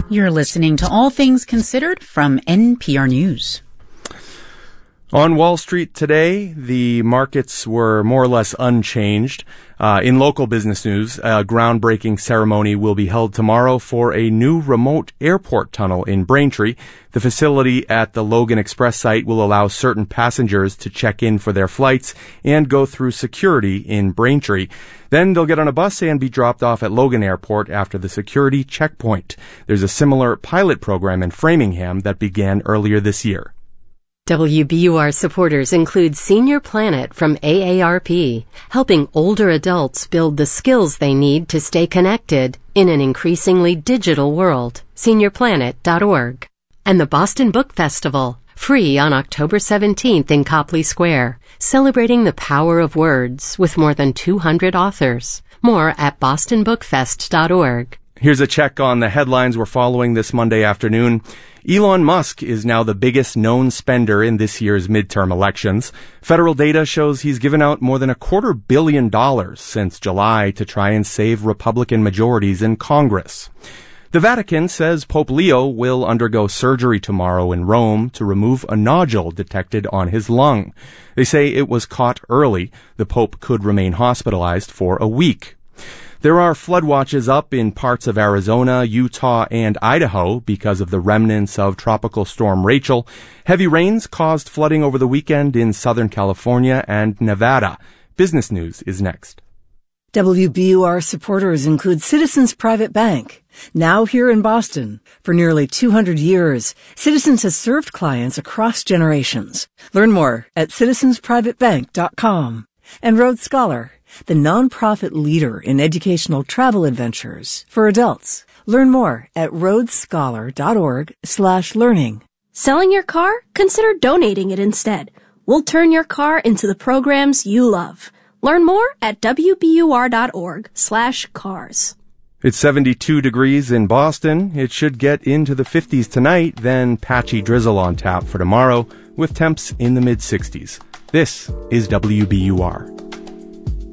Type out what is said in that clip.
You're listening to All Things Considered from NPR News. On Wall Street today, the markets were more or less unchanged. In local business news, a groundbreaking ceremony will be held tomorrow for a new remote airport tunnel in Braintree. The facility at the Logan Express site will allow certain passengers to check in for their flights and go through security in Braintree. Then they'll get on a bus and be dropped off at Logan Airport after the security checkpoint. There's a similar pilot program in Framingham that began earlier this year. WBUR supporters include Senior Planet from AARP, helping older adults build the skills they need to stay connected in an increasingly digital world. SeniorPlanet.org. And the Boston Book Festival, free on October 17th in Copley Square, celebrating the power of words with more than 200 authors. More at bostonbookfest.org. Here's a check on the headlines we're following this Monday afternoon. Elon Musk is now the biggest known spender in this year's midterm elections. Federal data shows he's given out more than $250 million since July to try and save Republican majorities in Congress. The Vatican says Pope Leo will undergo surgery tomorrow in Rome to remove a nodule detected on his lung. They say it was caught early. The Pope could remain hospitalized for a week. There are flood watches up in parts of Arizona, Utah, and Idaho because of the remnants of Tropical Storm Rachel. Heavy rains caused flooding over the weekend in Southern California and Nevada. Business News is next. WBUR supporters include Citizens Private Bank, now here in Boston. For nearly 200 years, Citizens has served clients across generations. Learn more at citizensprivatebank.com. And Rhodes Scholar, the nonprofit leader in educational travel adventures for adults. Learn more at rhodesscholar.org/learning. Selling your car? Consider donating it instead. We'll turn your car into the programs you love. Learn more at wbur.org/cars. It's 72 degrees in Boston. It should get into the 50s tonight, then patchy drizzle on tap for tomorrow with temps in the mid-60s. This is WBUR.